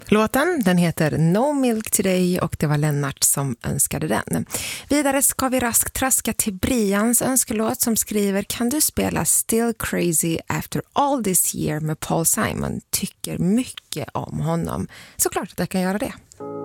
Låten, den heter No Milk Today och det var Lennart som önskade den. Vidare ska vi raskt traska till Brians önskelåt som skriver: kan du spela Still Crazy After All This Year med Paul Simon? Tycker mycket om honom. Såklart att jag kan göra det.